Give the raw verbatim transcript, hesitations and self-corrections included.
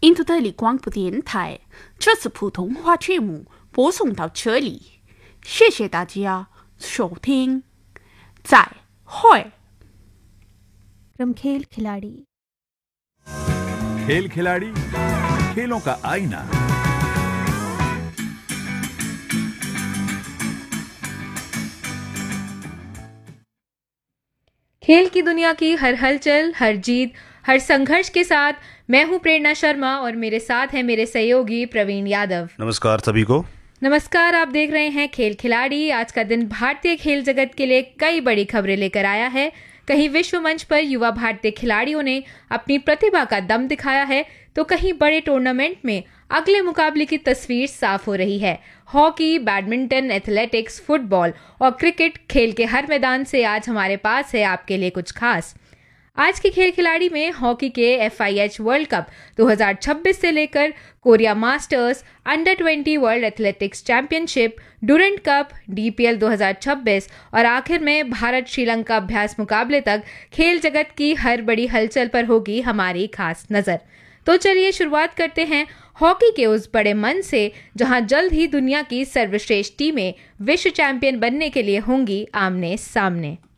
印度德里广播电台，这次普通话节目播送到这里，谢谢大家收听，再会。 क्रम खेल खिलाड़ी खेल खिलाड़ी खेलों का आईना। खेल की दुनिया की हर हलचल, हर जीत, हर संघर्ष के साथ मैं हूं प्रेरणा शर्मा और मेरे साथ है मेरे सहयोगी प्रवीण यादव। नमस्कार सभी को। नमस्कार, आप देख रहे हैं खेल खिलाड़ी। आज का दिन भारतीय खेल जगत के लिए कई बड़ी खबरें लेकर आया है। कहीं विश्व मंच पर युवा भारतीय खिलाड़ियों ने अपनी प्रतिभा का दम दिखाया है, तो कहीं बड़े टूर्नामेंट में अगले मुकाबले की तस्वीर साफ हो रही है। हॉकी, बैडमिंटन, एथलेटिक्स, फुटबॉल और क्रिकेट, खेल के हर मैदान से आज हमारे पास है आपके लिए कुछ खास। आज के खेल खिलाड़ी में हॉकी के F I H world cup दो हज़ार छब्बीस से लेकर कोरिया मास्टर्स, अंडर बीस world athletics championship, Durand cup, D P L दो हज़ार छब्बीस और आखिर में भारत श्रीलंका अभ्यास मुकाबले तक खेल जगत की हर बड़ी हलचल पर होगी हमारी खास नजर। तो चलिए शुरुआत करते हैं हॉकी के उस बड़े मन से, जहां जल्द ही दुनिया की सर्वश्रेष्ठ टीमें विश्व चैंपियन बनने के लिए होंगी आमने सामने।